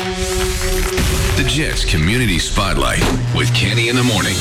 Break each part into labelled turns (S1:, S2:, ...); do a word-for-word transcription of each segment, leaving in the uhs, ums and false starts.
S1: The Jets Community Spotlight with Kenny in the morning.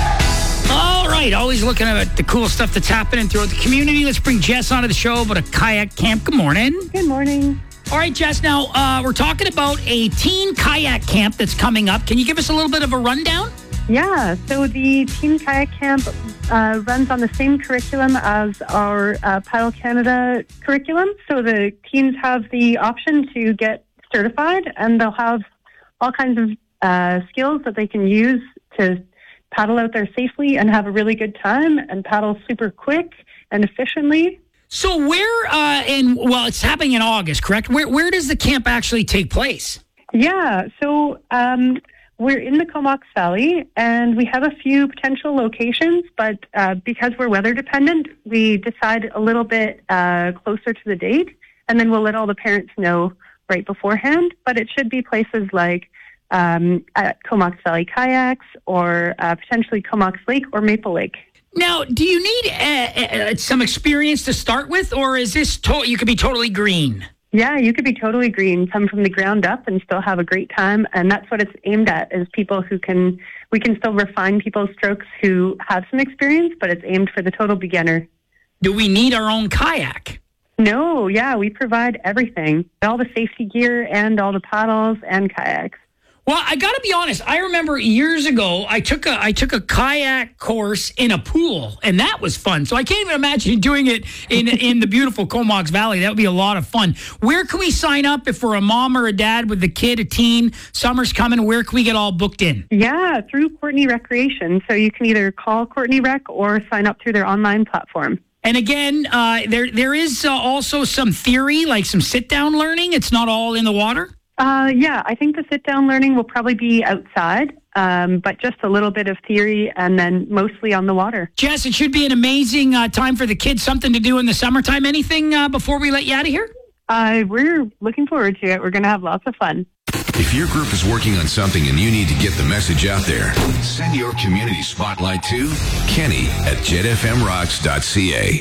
S2: All right, always looking at the cool stuff that's happening throughout the community. Let's bring Jess onto the show about a kayak camp. Good morning.
S3: Good morning.
S2: All right, Jess, now uh, we're talking about a teen kayak camp that's coming up. Can you give us a little bit of a rundown?
S3: Yeah, so the Teen Kayak Camp uh, runs on the same curriculum as our uh, Paddle Canada curriculum. So the teens have the option to get certified, and they'll have all kinds of uh, skills that they can use to paddle out there safely and have a really good time and paddle super quick and efficiently.
S2: So where, uh, and well, it's happening in August, correct? Where where does the camp actually take place?
S3: Yeah, so um, we're in the Comox Valley, and we have a few potential locations, but uh, because we're weather dependent, we decide a little bit uh, closer to the date, and then we'll let all the parents know right beforehand. But it should be places like um, at Comox Valley Kayaks or uh, potentially Comox Lake or Maple Lake.
S2: Now, do you need uh, uh, some experience to start with, or is this to- you could be totally green?
S3: Yeah, you could be totally green, come from the ground up and still have a great time. And that's what it's aimed at, is people who can, we can still refine people's strokes who have some experience, but it's aimed for the total beginner.
S2: Do we need our own kayak?
S3: No, yeah, we provide everything. All the safety gear and all the paddles and kayaks.
S2: Well, I got to be honest. I remember years ago, I took a I took a kayak course in a pool, and that was fun. So I can't even imagine doing it in in the beautiful Comox Valley. That would be a lot of fun. Where can we sign up if we're a mom or a dad with a kid, a teen? Summer's coming. Where can we get all booked in?
S3: Yeah, through Courtney Recreation. So you can either call Courtney Rec or sign up through their online platform.
S2: And again, uh, there there is uh, also some theory, like some sit down learning. It's not all in the water.
S3: Uh, yeah, I think the sit-down learning will probably be outside, um, but just a little bit of theory and then mostly on the water.
S2: Jess, it should be an amazing uh, time for the kids, something to do in the summertime. Anything uh, before we let you out of here?
S3: Uh, we're looking forward to it. We're going to have lots of fun.
S1: If your group is working on something and you need to get the message out there, send your community spotlight to Kenny at jet f m rocks dot c a.